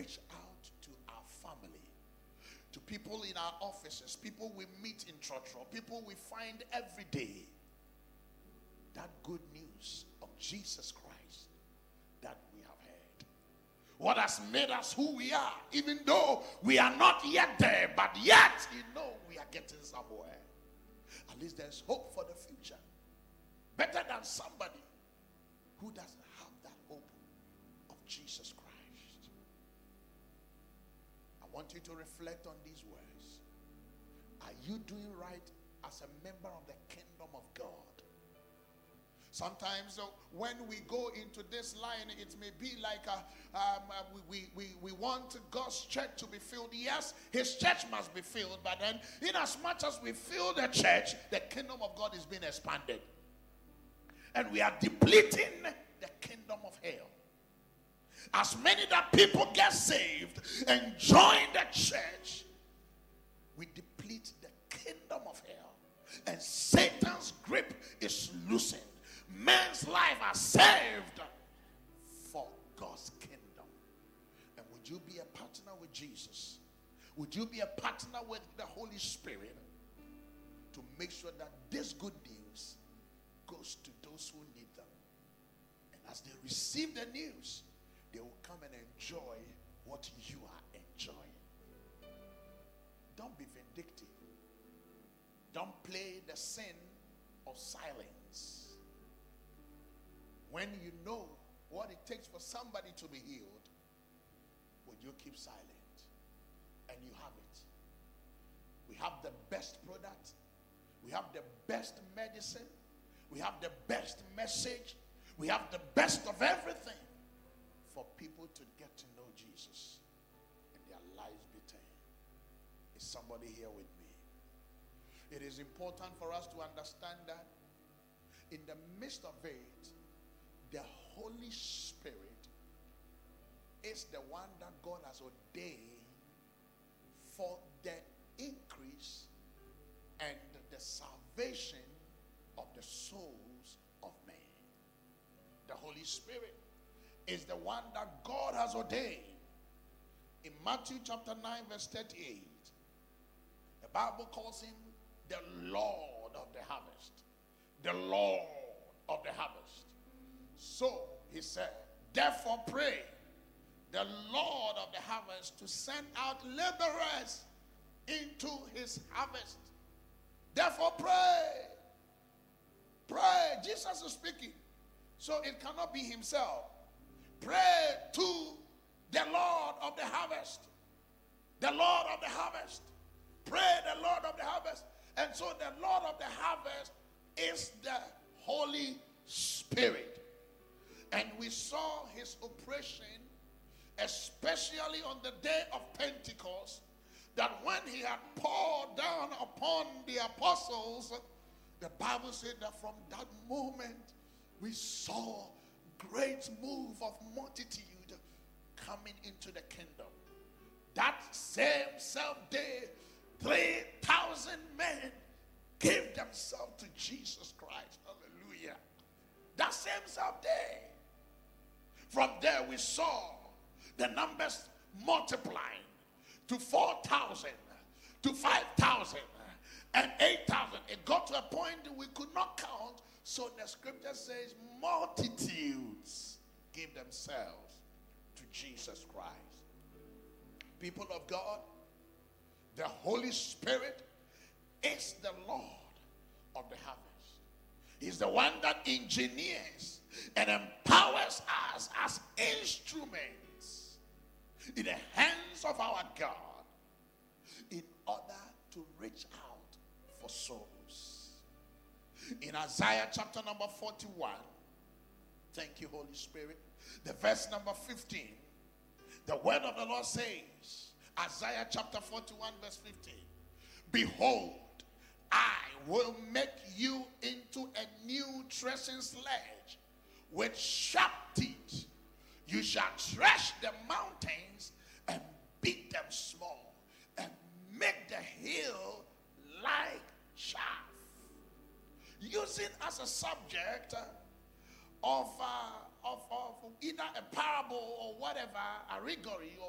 reach out to our family, to people in our offices, people we meet in church, or people we find every day, that good news of Jesus Christ that we have heard. What has made us who we are, even though we are not yet there, but yet we are getting somewhere. At least there's hope for the future. Better than somebody who doesn't have that hope of Jesus Christ. I want you to reflect on these words. Are you doing right as a member of the kingdom of God? Sometimes when we go into this line, it may be like we want God's church to be filled. Yes, his church must be filled, but then in as much as we fill the church, the kingdom of God is being expanded. And we are depleting the kingdom of hell. As many that people get saved and join the church, we deplete the kingdom of hell. And Satan's grip is loosened. Men's lives are saved for God's kingdom. And would you be a partner with Jesus? Would you be a partner with the Holy Spirit to make sure that this good news goes to those who need them? And as they receive the news, they will come and enjoy what you are enjoying. Don't be vindictive. Don't play the sin of silence. When you know what it takes for somebody to be healed, would you keep silent? And you have it. We have the best product. We have the best medicine. We have the best message. We have the best of everything for people to get to know Jesus and their lives be turned. Is somebody here with me? It is important for us to understand that in the midst of it, the Holy Spirit is the one that God has ordained for the increase and the salvation of the souls of men. The Holy Spirit is the one that God has ordained. In Matthew chapter 9 verse 38, the Bible calls him the Lord of the harvest. The Lord of the harvest. So he said, therefore pray the Lord of the harvest to send out laborers into his harvest. Therefore pray. Pray. Jesus is speaking. So it cannot be himself. Pray to the Lord of the harvest. The Lord of the harvest. Pray the Lord of the harvest. And so the Lord of the harvest is the Holy Spirit. And we saw his operation, especially on the day of Pentecost, that when he had poured down upon the apostles, the Bible said that from that moment we saw great move of multitude coming into the kingdom. That same day, 3,000 men gave themselves to Jesus Christ. Hallelujah. That same day. From there we saw the numbers multiplying to 4,000, to 5,000, and 8,000. It got to a point we could not count. So the scripture says multitudes gave themselves to Jesus Christ. People of God, the Holy Spirit is the Lord of the harvest. He's the one that engineers and empowers us as instruments in the hands of our God in order to reach out for souls. In Isaiah chapter number 41, thank you, Holy Spirit, the verse number 15, the word of the Lord says, Isaiah chapter 41 verse 15, behold, I will make you into a new threshing sledge with sharp teeth. You shall thresh the mountains and beat them small and make the hill like chaff. Using as a subject of either a parable or whatever, a allegory or